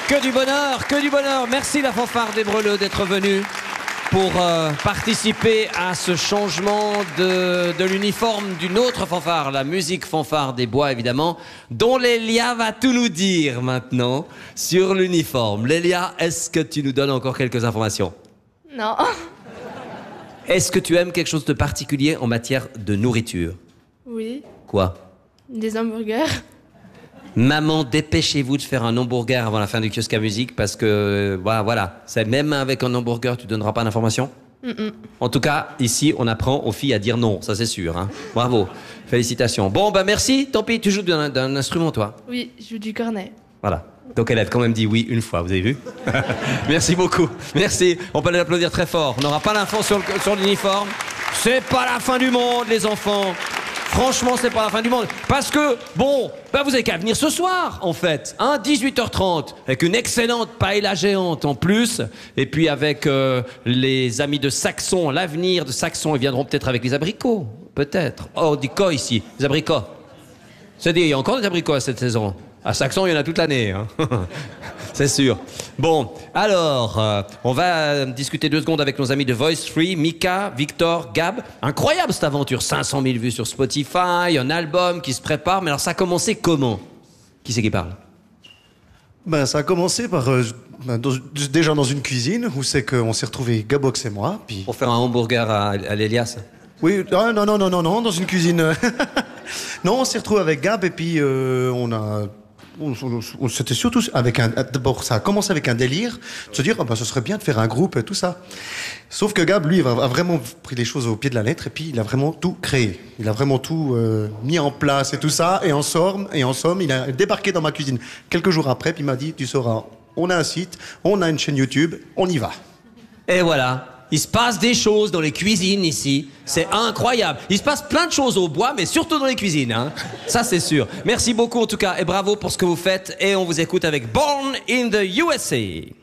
Que du bonheur, que du bonheur. Merci la fanfare des Breleux d'être venue pour participer à ce changement de l'uniforme d'une autre fanfare, la musique fanfare des Bois évidemment, dont Lélia va tout nous dire maintenant sur l'uniforme. Lélia, est-ce que tu nous donnes encore quelques informations? Non. Est-ce que tu aimes quelque chose de particulier en matière de nourriture? Oui. Quoi? Des hamburgers. Maman, dépêchez-vous de faire un hamburger avant la fin du kiosque à musique parce que, voilà, même avec un hamburger, tu donneras pas d'informations? En tout cas, ici, on apprend aux filles à dire non, ça c'est sûr. Hein. Bravo, félicitations. Bon, bah merci, tant pis, tu joues d'un instrument, toi? Oui, je joue du cornet. Voilà. Donc elle a quand même dit oui une fois, vous avez vu? Merci beaucoup, merci. On peut l'applaudir très fort. On n'aura pas l'info sur l'uniforme. C'est pas la fin du monde, les enfants. Franchement, c'est pas la fin du monde. Parce que, bon, bah vous avez qu'à venir ce soir, en fait. Hein, 18h30, avec une excellente paella géante en plus. Et puis avec les amis de Saxon, l'avenir de Saxon, ils viendront peut-être avec les abricots. Peut-être. Oh, on dit quoi ici? Les abricots. C'est-à-dire, il y a encore des abricots à cette saison. À Saxon, il y en a toute l'année. Hein. C'est sûr. Bon, alors, on va discuter 2 secondes avec nos amis de Voice Free, Mika, Victor, Gab. Incroyable cette aventure, 500 000 vues sur Spotify, un album qui se prépare. Mais alors, ça a commencé comment? Qui c'est qui parle? Ben, ça a commencé par déjà dans une cuisine où c'est qu'on s'est retrouvés, Gabox et moi. Puis... Pour faire un hamburger à l'Elias? Oui, non, dans une cuisine. Non, on s'est retrouvés avec Gab et puis c'était surtout avec d'abord ça a commencé avec un délire de se dire ce serait bien de faire un groupe et tout ça. Sauf que Gab lui a vraiment pris les choses au pied de la lettre et puis il a vraiment tout créé. Il a vraiment tout mis en place et tout ça et en somme il a débarqué dans ma cuisine quelques jours après puis il m'a dit tu sauras, on a un site, on a une chaîne YouTube, on y va. Et voilà. Il se passe des choses dans les cuisines ici. C'est incroyable. Il se passe plein de choses au bois, mais surtout dans les cuisines. Hein. Ça, c'est sûr. Merci beaucoup en tout cas et bravo pour ce que vous faites. Et on vous écoute avec Born in the USA.